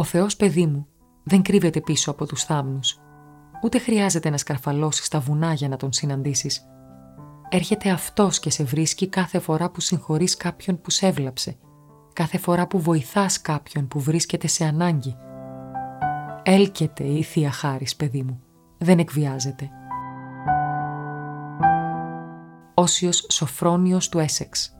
Ο Θεός, παιδί μου, δεν κρύβεται πίσω από τους θάμνους. Ούτε χρειάζεται να σκαρφαλώσεις τα βουνά για να τον συναντήσεις. Έρχεται αυτός και σε βρίσκει κάθε φορά που συγχωρείς κάποιον που σε έβλαψε, κάθε φορά που βοηθάς κάποιον που βρίσκεται σε ανάγκη. Έλκεται η Θεία Χάρις, παιδί μου. Δεν εκβιάζεται. Όσιος Σοφρόνιος του Έσεξ.